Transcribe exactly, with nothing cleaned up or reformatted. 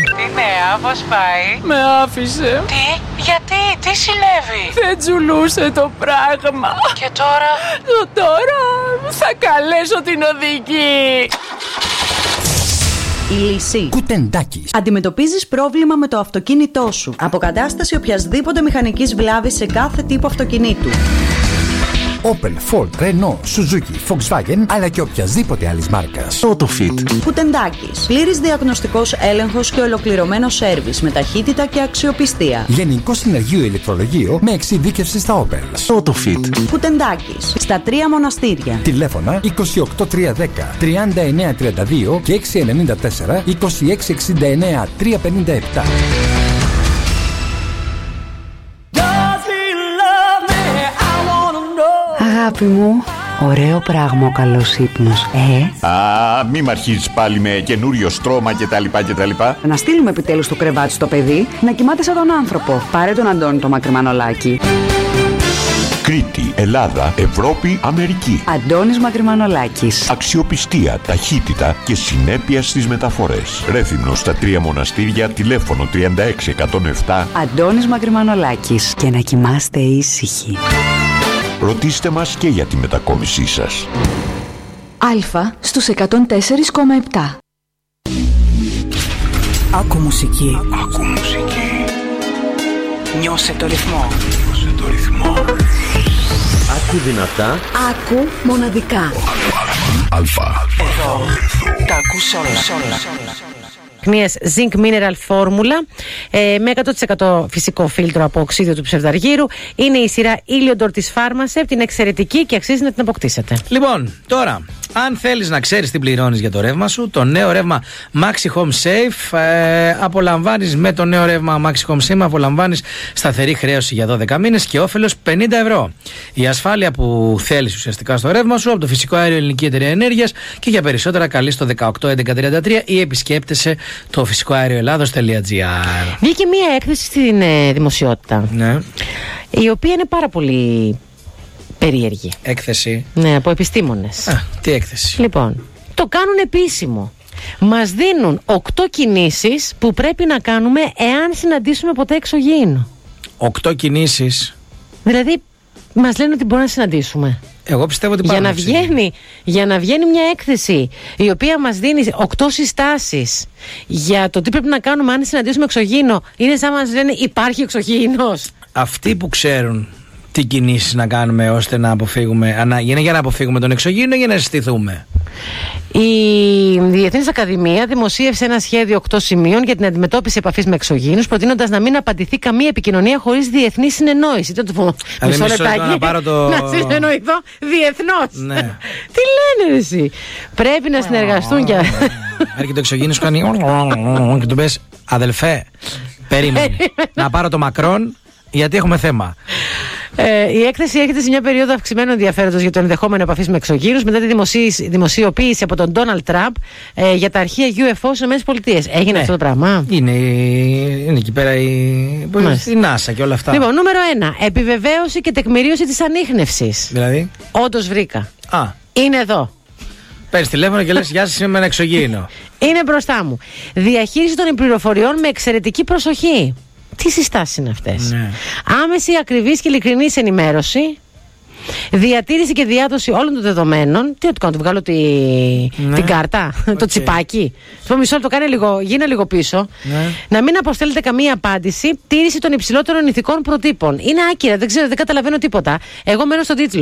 Τι νέα, πώς πάει? Με άφησε. Τι, γιατί, τι συνέβη? Δεν τζουλούσε το πράγμα. Και τώρα? Το τώρα θα καλέσω την οδηγή. Η λύση. Κουτεντάκης. Αντιμετωπίζεις πρόβλημα με το αυτοκίνητό σου. Αποκατάσταση οποιασδήποτε μηχανικής βλάβης σε κάθε τύπο αυτοκινήτου. Opel, Ford, Renault, Suzuki, Volkswagen, αλλά και οποιασδήποτε άλλης μάρκας. Autofit. Κουτεντάκης. Πλήρης διαγνωστικός έλεγχος και ολοκληρωμένο σέρβις με ταχύτητα και αξιοπιστία. Γενικό συνεργείο ηλεκτρολογείο με εξειδίκευση στα Opel. Autofit. Κουτεντάκης. Στα τρία μοναστήρια. Τηλέφωνα είκοσι οκτώ τριακόσια δέκα τριάντα εννέα τριάντα δύο και έξι εννιά τέσσερα είκοσι έξι εξήντα εννέα τριακόσια πενήντα επτά. Αγάπη μου, ωραίο πράγμα ο καλός ύπνος, ε. Α, μη μ' αρχίζεις πάλι με καινούριο στρώμα κτλ κτλ. Να στείλουμε επιτέλους το κρεβάτι στο παιδί να κοιμάται σαν τον άνθρωπο. Πάρε τον Αντώνη το Μακρυμανολάκη. Κρήτη, Ελλάδα, Ευρώπη, Αμερική. Αντώνης Μακρυμανολάκης. Αξιοπιστία, ταχύτητα και συνέπεια στις μεταφορές. Ρέθυμνος στα τρία μοναστήρια, τηλέφωνο τριάντα έξι εκατόν επτά. Αντώνης Μακρυμανολάκης. Και να κοιμάστε ήσυχοι. Ρωτήστε μας και για τη μετακόμισή σας. Αλφα στους εκατόν τέσσερα κόμμα επτά. Άκου μουσική. Άκου μουσική. Νιώσε το ρυθμό. Νιώσε το ρυθμό. Άκου δυνατά. Άκου μοναδικά. Αλφα. Εδώ. Τα ακούς όλα. Χνίες Zinc Mineral Formula ε, με εκατό τοις εκατό φυσικό φίλτρο από οξύδιο του ψευδαργύρου. Είναι η σειρά Iliodor της Pharmasep, την εξαιρετική και αξίζει να την αποκτήσετε. Λοιπόν, τώρα, αν θέλεις να ξέρεις τι πληρώνεις για το ρεύμα σου, το νέο ρεύμα Maxi Home Safe ε, απολαμβάνεις με το νέο ρεύμα Maxi Home Safe απολαμβάνεις σταθερή χρέωση για δώδεκα μήνες και όφελος πενήντα ευρώ. Η ασφάλεια που θέλεις ουσιαστικά στο ρεύμα σου από το Φυσικό Αέριο Ελληνική Εταιρεία Ενέργειας, και για περισσότερα καλείς το δεκαοκτώ έντεκα τριάντα τρία ή επισκέπτεσαι το φυσικό αέριο ελλάδος τελεία τζι άρ. Βγήκε μία έκθεση στην ε, δημοσιότητα, ναι, η οποία είναι πάρα πολύ περίεργη. Έκθεση. Ναι, από επιστήμονες. Α, τι έκθεση? Λοιπόν, το κάνουν επίσημο. Μας δίνουν οκτώ κινήσεις που πρέπει να κάνουμε εάν συναντήσουμε ποτέ εξωγήινο. Οκτώ κινήσεις. Δηλαδή, μας λένε ότι μπορούμε να συναντήσουμε. Εγώ πιστεύω ότι για να, βγαίνει, για να βγαίνει μια έκθεση η οποία μας δίνει οκτώ συστάσεις για το τι πρέπει να κάνουμε αν συναντήσουμε εξωγήινο, είναι σαν να μας λένε υπάρχει εξωγήινος. Αυτοί που ξέρουν τι κινήσεις να κάνουμε ώστε να αποφύγουμε, είναι για να αποφύγουμε τον εξωγήινο ή για να συστηθούμε? Η Διεθνής Ακαδημία δημοσίευσε ένα σχέδιο οκτώ σημείων για την αντιμετώπιση επαφής με εξωγήινους, προτείνοντας να μην απαντηθεί καμία επικοινωνία χωρίς διεθνή συνεννόηση. Τι να του πω, μισό λεπτάκι, να, πάρω το... να συνεννοηθώ διεθνώς. Ναι. Τι λένε εσύ? Πρέπει να συνεργαστούν και... Έρχεται το εξωγήινος, κάνει και του πες αδελφέ, περίμενε να πάρω το Μακρόν γιατί έχουμε θέμα. Ε, η έκθεση έρχεται σε μια περίοδο αυξημένου ενδιαφέροντος για το ενδεχόμενο επαφής με εξωγήινους μετά τη δημοσιοποίηση από τον Ντόναλντ Τραμπ ε, για τα αρχεία γιου εφ ο στις ΗΠΑ. Έγινε ναι. αυτό το πράγμα. Είναι, είναι εκεί πέρα η, η NASA και όλα αυτά. Λοιπόν, νούμερο ένα. Επιβεβαίωση και τεκμηρίωση της ανίχνευσης. Δηλαδή. Όντως βρήκα. Α. Είναι εδώ. Παίρνεις τηλέφωνο και λες: γεια σας, είμαι ένα εξωγήινο. Είναι μπροστά μου. Διαχείριση των πληροφοριών με εξαιρετική προσοχή. Τι συστάσεις είναι αυτές? Ναι. Άμεση, ακριβής και ειλικρινής ενημέρωση. Διατήρηση και διάδοση όλων των δεδομένων. Τι να του κάνω, του βγάλω τη... ναι. την κάρτα, okay. το τσιπάκι. Το μισό λεπτό, κάνει λίγο, γίνε λίγο πίσω. Ναι. Να μην αποστέλλετε καμία απάντηση. Τήρηση των υψηλότερων ηθικών προτύπων. Είναι άκυρα, δεν ξέρω, δεν καταλαβαίνω τίποτα. Εγώ μένω στον τίτλο.